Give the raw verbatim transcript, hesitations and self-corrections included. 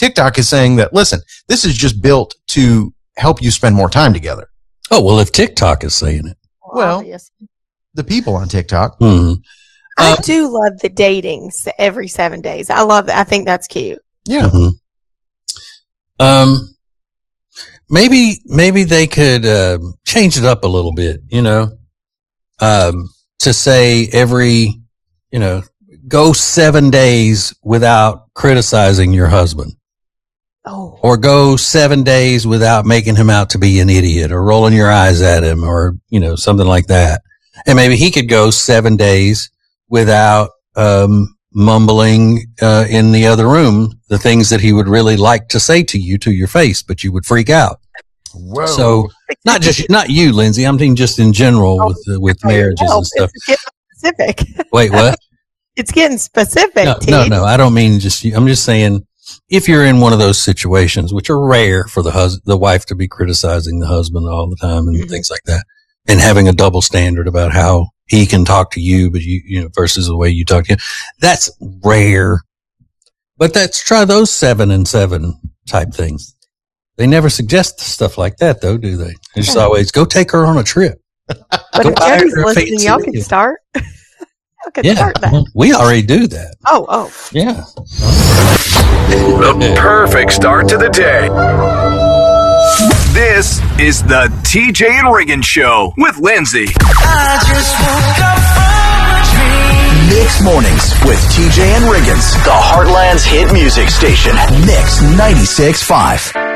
TikTok is saying that, listen, this is just built to help you spend more time together. Oh, well, if TikTok is saying it. Well, Obviously. the people on TikTok. Hmm. I Uh, do love the dating s- every seven days. I love that. I think that's cute. Yeah. Mhm. Um, maybe, maybe they could, uh, change it up a little bit, you know, um, to say every, you know, go seven days without criticizing your husband, Oh, or go seven days without making him out to be an idiot or rolling your eyes at him, or, you know, something like that. And maybe he could go seven days without, um, mumbling, uh, in the other room, the things that he would really like to say to you to your face, but you would freak out. Whoa. So not just, not you, Lindsay. I'm thinking just in general with, uh, with marriages well, and stuff. It's getting specific. Wait, what? It's getting specific. No, Teach. no, no. I don't mean just you. I'm just saying if you're in one of those situations, which are rare for the hus- the wife to be criticizing the husband all the time and Mhm. things like that, and having a double standard about how he can talk to you, but you, you know, versus the way you talk to him. That's rare. But that's, try those seven and seven type things. They never suggest stuff like that though, do they? It's just always go take her on a trip. But Go if buy Jody's her a listening, fancy y'all can radio. start. Y'all can Yeah. start that. Well, we already do that. Oh, oh. Yeah. The perfect start to the day. This is the T J and Riggins Show with Lindsay. Mix Mornings with T J and Riggins, the Heartland's hit music station. Mix ninety-six point five.